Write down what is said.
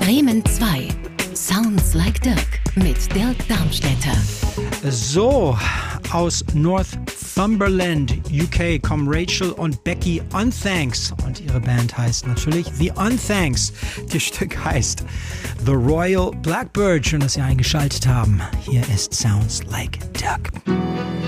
Bremen 2. Sounds like Dirk mit Dirk Darmstädter. So, aus Northumberland, UK, kommen Rachel und Becky Unthanks. Und ihre Band heißt natürlich The Unthanks. Ihr Stück heißt The Royal Blackbird. Schön, dass Sie eingeschaltet haben. Hier ist Sounds like Dirk.